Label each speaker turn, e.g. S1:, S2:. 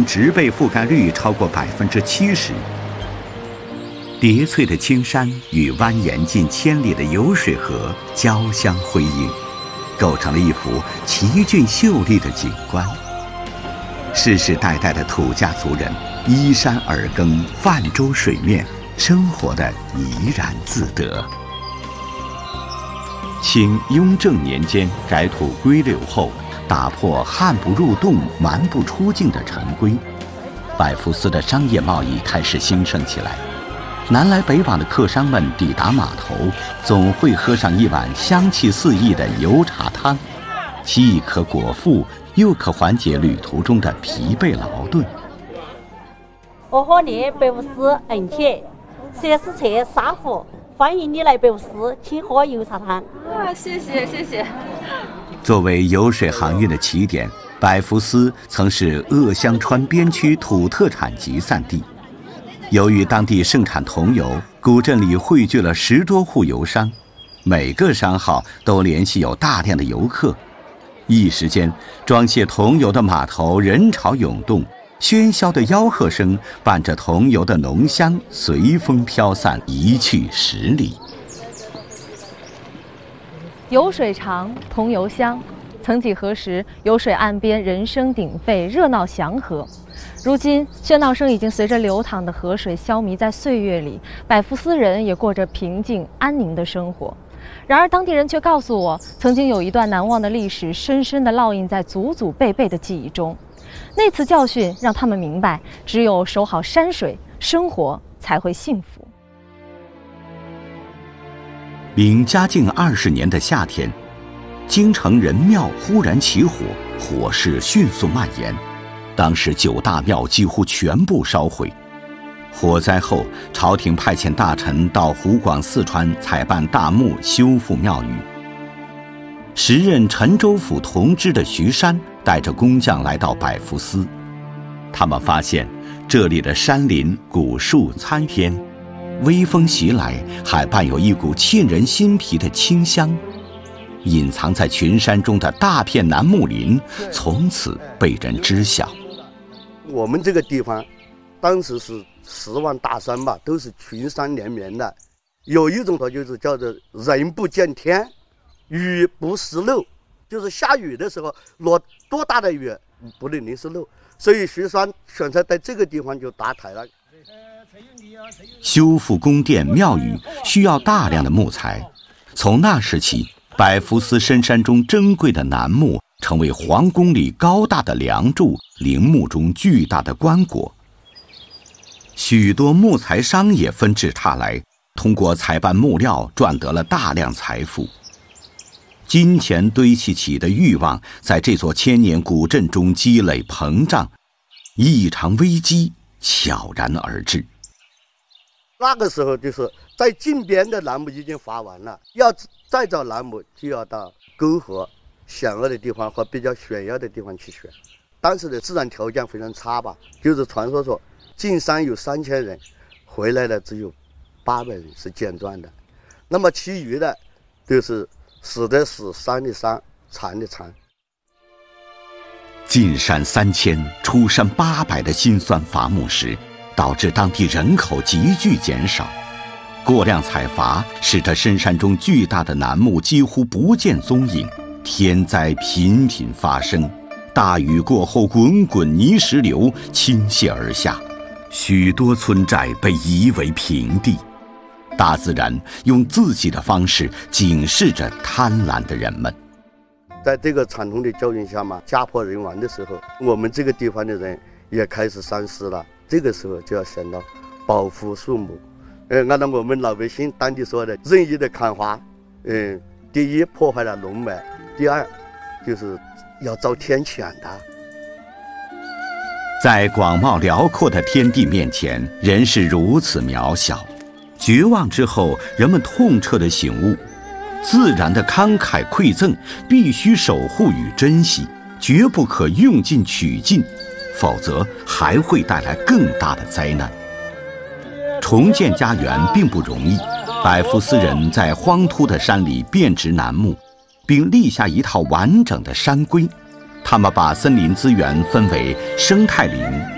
S1: 植被覆盖率超过70%。叠翠的青山与蜿蜒近千里的油水河交相辉映，构成了一幅奇峻秀丽的景观。世世代代的土家族人依山而耕，泛舟水面，生活的怡然自得。清雍正年间改土归流后，打破汉不入洞、蛮不出境的陈规，百福司的商业贸易开始兴盛起来。南来北往的客商们抵达码头，总会喝上一碗香气四溢的油茶汤，既可果腹，又可缓解旅途中的疲惫劳顿。
S2: 我和你百福司恩切，蛇丝车沙湖，欢迎你来百福司，请喝油茶汤。
S3: 谢谢谢谢。
S1: 作为油水航运的起点，百福司曾是鄂湘川边区土特产集散地。由于当地盛产桐油，古镇里汇聚了10多户油商，每个商号都联系有大量的游客。一时间，装卸桐油的码头人潮涌动，喧嚣的吆喝声伴着桐油的浓香随风飘散，一去10里。
S4: 油水长，桐油香。曾几何时，油水岸边人声鼎沸，热闹祥和。如今，喧闹声已经随着流淌的河水消弭在岁月里，百福司人也过着平静安宁的生活。然而，当地人却告诉我，曾经有一段难忘的历史，深深地烙印在祖祖辈辈的记忆中。那次教训让他们明白，只有守好山水，生活才会幸福。
S1: 明嘉靖20年的夏天，京城仁庙忽然起火，火势迅速蔓延。当时9大庙几乎全部烧毁。火灾后，朝廷派遣大臣到湖广、四川采办大木修复庙宇。时任陈州府同知的徐山带着工匠来到百福司，他们发现这里的山林古树参天，微风袭来，还伴有一股沁人心脾的清香。隐藏在群山中的大片楠木林，从此被人知晓。
S5: 我们这个地方，当时是10万大山吧，都是群山连绵的。有一种就是叫做人不见天，雨不识漏，就是下雨的时候落多大的雨不能淋湿漏。所以徐山选择在这个地方就搭台了。
S1: 修复宫殿庙宇需要大量的木材，从那时起，百福司深山中珍贵的楠木成为皇宫里高大的梁柱，陵墓中巨大的棺椁。许多木材商也纷至沓来，通过采办木料赚得了大量财富。金钱堆砌起的欲望在这座千年古镇中积累膨胀，一场危机悄然而至。
S5: 那个时候就是在近边的楠木已经伐完了，要再找楠木就要到沟河险恶的地方和比较险要的地方去选。当时的自然条件非常差吧，就是传说说进山有3000人，回来的只有800人是健壮的，那么其余的都是死的死，伤的伤，残的残。
S1: 进山3000，出山800的辛酸伐木时，导致当地人口急剧减少。过量采伐使得深山中巨大的楠木几乎不见踪影，天灾频频发生。大雨过后，滚滚泥石流倾泻而下，许多村寨被夷为平地。大自然用自己的方式警示着贪婪的人们。
S5: 在这个惨痛的教训下嘛，家破人亡的时候，我们这个地方的人也开始三思了。这个时候就要想到保护树木。按照我们老百姓当地说的，任意的砍伐，第一破坏了龙脉，第二就是要遭天谴的。
S1: 在广袤辽阔的天地面前，人是如此渺小。绝望之后，人们痛彻的醒悟，自然的慷慨馈赠必须守护与珍惜，绝不可用尽取尽，否则还会带来更大的灾难。重建家园并不容易，百福司人在荒秃的山里遍植楠木，并立下一套完整的山规。他们把森林资源分为生态林、